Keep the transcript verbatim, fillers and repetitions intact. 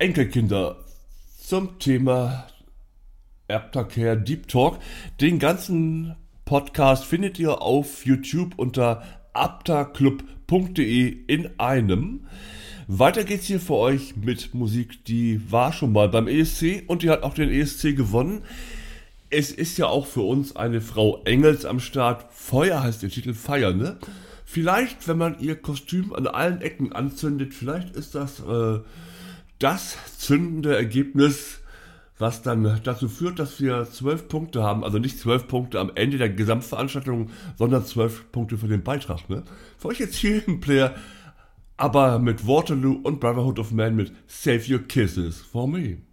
Enkelkinder zum Thema Aftercare Deep Talk. Den ganzen Podcast findet ihr auf YouTube unter aptaclub punkt de in einem. Weiter geht's hier für euch mit Musik, die war schon mal beim E S C und die hat auch den E S C gewonnen. Es ist ja auch für uns eine Frau Engels am Start. Feuer heißt der Titel, Feier, ne? Vielleicht, wenn man ihr Kostüm an allen Ecken anzündet, vielleicht ist das äh, das zündende Ergebnis, was dann dazu führt, dass wir zwölf Punkte haben. Also nicht zwölf Punkte am Ende der Gesamtveranstaltung, sondern zwölf Punkte für den Beitrag, ne? Für euch jetzt hier im Player, aber mit Waterloo und Brotherhood of Man mit Save Your Kisses for Me.